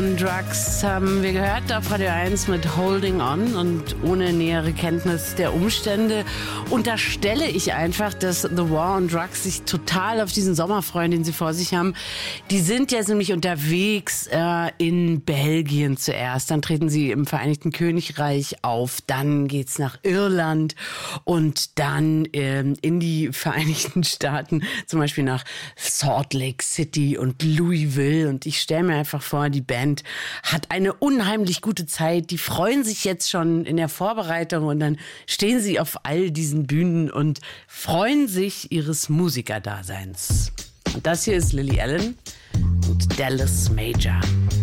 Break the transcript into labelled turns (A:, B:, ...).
A: on Drugs haben wir gehört auf Radio 1 mit Holding On, und ohne nähere Kenntnis der Umstände unterstelle ich einfach, dass The War on Drugs sich total auf diesen Sommer freuen, den sie vor sich haben. Die sind jetzt nämlich unterwegs in Belgien zuerst, dann treten sie im Vereinigten Königreich auf, dann geht's nach Irland und dann in die Vereinigten Staaten, zum Beispiel nach Salt Lake City und Louisville, und ich stelle mir einfach vor, die Band hat eine unheimlich gute Zeit, die freuen sich jetzt schon in der Vorbereitung und dann stehen sie auf all diesen Bühnen und freuen sich ihres Musikerdaseins. Und das hier ist Lily Allen und Dallas Major.